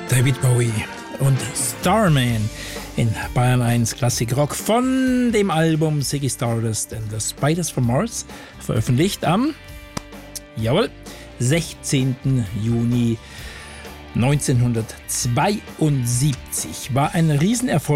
David Bowie und Starman in Bayern 1 Klassik Rock von dem Album Ziggy Stardust and the Spiders from Mars, veröffentlicht am 16. Juni 1972. War ein Riesenerfolg